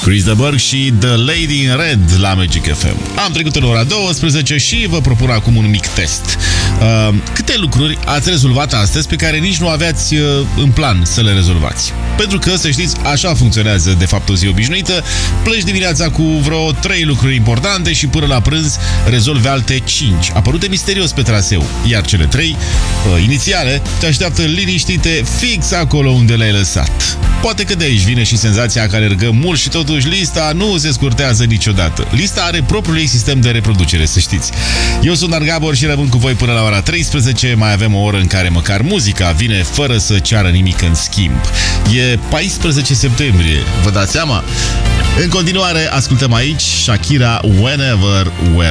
Chris de Burgh și The Lady in Red la Magic FM. Am trecut în ora 12 și vă propun acum un mic test. Câte lucruri ați rezolvat astăzi pe care nici nu aveați în plan să le rezolvați? Pentru că, să știți, așa funcționează de fapt o zi obișnuită. Pleci dimineața cu vreo 3 lucruri importante și până la prânz rezolvi alte 5, apărute misterios pe traseu. Iar cele 3 inițiale te așteaptă liniștite fix acolo unde le-ai lăsat. Poate că de aici vine și senzația că alergăm mult și totuși lista nu se scurtează niciodată. Lista are propriul ei sistem de reproducere, să știți. Eu sunt Dan Gabor și rămân cu voi până la ora 13. Mai avem o oră în care măcar muzica vine fără să ceară nimic în schimb. E 14 septembrie, vă dați seama? În continuare, ascultăm aici Shakira, Whenever, Wherever.